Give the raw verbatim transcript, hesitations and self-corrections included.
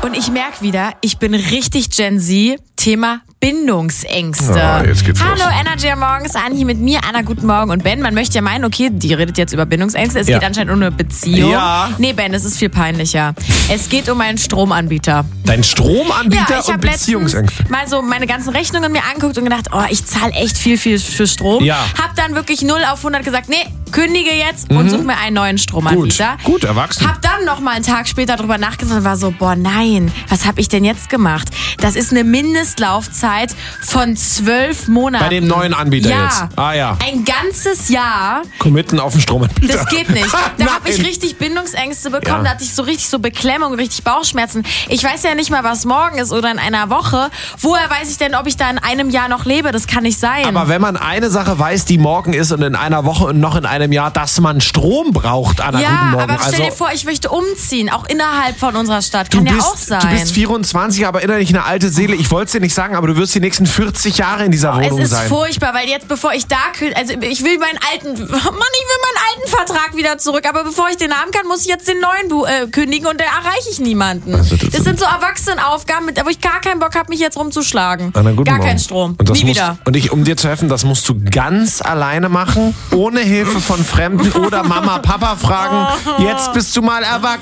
Und ich merke wieder, ich bin richtig Gen Z. Thema Bindungsängste. Ja, jetzt geht's Hallo, los. Energy am Morgens, Anni mit mir, Anna, guten Morgen. Und Ben, man möchte ja meinen, okay, die redet jetzt über Bindungsängste, es Ja. geht anscheinend um eine Beziehung. Ja. Nee, Ben, es ist viel peinlicher. Es geht um einen Stromanbieter. Dein Stromanbieter Ja, ich und habe letztens Beziehungsängste. mal so meine ganzen Rechnungen mir angeguckt und gedacht, oh, ich zahle echt viel, viel für Strom. Ja. Hab dann wirklich null auf hundert gesagt, nee, kündige jetzt und such mir einen neuen Gut, Stromanbieter. gut, erwachsen. Hab dann noch mal einen Tag später drüber nachgedacht und war so, boah, nein, was hab ich denn jetzt gemacht? Das ist eine Mindestlaufzeit von zwölf Monaten. Bei dem neuen Anbieter ja. jetzt. Ah ja. Ein ganzes Jahr. Committen auf den Stromanbieter. Das geht nicht. Da habe ich Nein. richtig Bindungsängste bekommen. Ja. Da hatte ich so richtig so Beklemmung, richtig Bauchschmerzen. Ich weiß ja nicht mal, was morgen ist oder in einer Woche. Woher weiß ich denn, ob ich da in einem Jahr noch lebe? Das kann nicht sein. Aber wenn man eine Sache weiß, die morgen ist und in einer Woche und noch in einem Jahr, dass man Strom braucht, Anna, ja, guten Morgen. aber stell Also, dir vor, ich möchte umziehen, auch innerhalb von unserer Stadt. du Kann bist, ja auch sein. du bist vierundzwanzig, aber innerlich eine alte Seele. Ich wollte es dir nicht sagen, aber du wirst die nächsten vierzig Jahre in dieser Es Wohnung ist sein. furchtbar, weil jetzt, bevor ich da kühl, also ich will meinen alten, Mann, ich will meinen alten Vertrag wieder zurück, aber bevor ich den haben kann, muss ich jetzt den neuen bu- äh, kündigen und da erreiche ich niemanden. Also das das sind so Erwachsenenaufgaben, mit, wo ich gar keinen Bock habe, mich jetzt rumzuschlagen. Anna, guten Gar Morgen. keinen Strom. Und das Nie musst, wieder. Und ich, um dir zu helfen, das musst du ganz alleine machen, ohne Hilfe von Fremden oder Mama, Papa fragen. Jetzt bist du mal erwachsen.